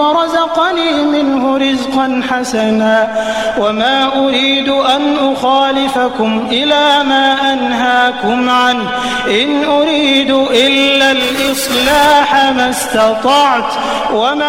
ورزقني منه رزقا حسنا وما أريد أن أخالفكم إلى ما أنهاكم عنه إن أريد إلا الإصلاح ما استطعت وما